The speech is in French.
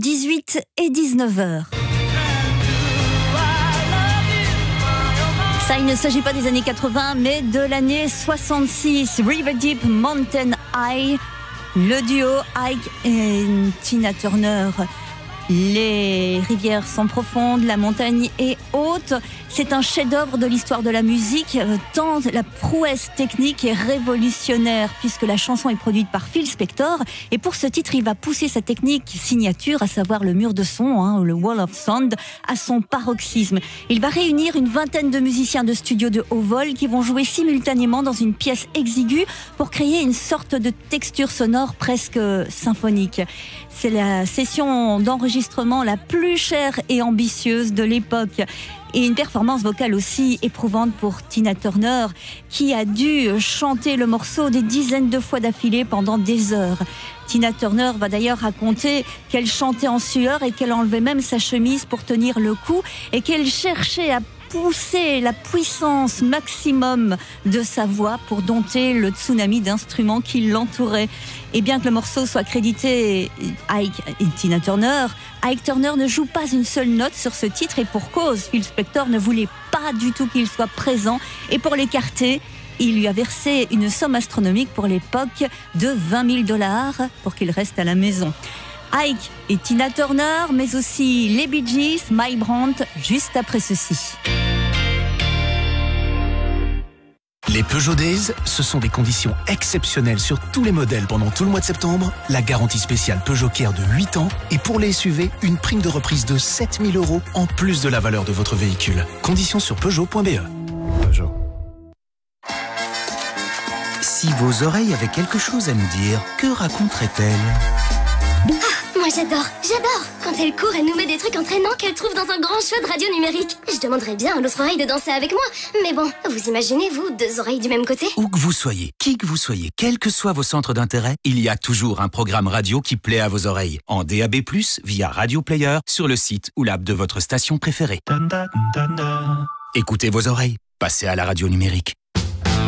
18 et 19h. Ça, il ne s'agit pas des années 80, mais de l'année 66. River Deep, Mountain High, le duo Ike et Tina Turner. Les rivières sont profondes, la montagne est haute. C'est un chef-d'œuvre de l'histoire de la musique, tant la prouesse technique est révolutionnaire, puisque la chanson est produite par Phil Spector. Et pour ce titre, il va pousser sa technique signature, à savoir le mur de son, le Wall of Sound, à son paroxysme. Il va réunir une vingtaine de musiciens de studio de haut vol qui vont jouer simultanément dans une pièce exiguë pour créer une sorte de texture sonore presque symphonique. C'est la session d'enregistrement la plus chère et ambitieuse de l'époque. Et une performance vocale aussi éprouvante pour Tina Turner, qui a dû chanter le morceau des dizaines de fois d'affilée pendant des heures. Tina Turner va d'ailleurs raconter qu'elle chantait en sueur et qu'elle enlevait même sa chemise pour tenir le coup et qu'elle cherchait à pousser la puissance maximum de sa voix pour dompter le tsunami d'instruments qui l'entouraient. Et bien que le morceau soit crédité Ike et Tina Turner, Ike Turner ne joue pas une seule note sur ce titre et pour cause, Phil Spector ne voulait pas du tout qu'il soit présent et pour l'écarter, il lui a versé une somme astronomique pour l'époque de $20,000 pour qu'il reste à la maison. Ike et Tina Turner, mais aussi les Bee Gees, Mike Brandt, juste après ceci. Les Peugeot Days, ce sont des conditions exceptionnelles sur tous les modèles pendant tout le mois de septembre. La garantie spéciale Peugeot Care de 8 ans et pour les SUV, une prime de reprise de 7 000 € en plus de la valeur de votre véhicule. Conditions sur Peugeot.be. Peugeot. Si vos oreilles avaient quelque chose à nous dire, que raconteraient-elles ? Moi j'adore quand elle court, elle nous met des trucs entraînants qu'elle trouve dans un grand show de radio numérique. Je demanderais bien à l'autre oreille de danser avec moi. Mais bon, vous imaginez, vous, deux oreilles du même côté ? Où que vous soyez, qui que vous soyez, quels que soient vos centres d'intérêt, il y a toujours un programme radio qui plaît à vos oreilles. En DAB+, via Radio Player, sur le site ou l'app de votre station préférée. Écoutez vos oreilles, passez à la radio numérique.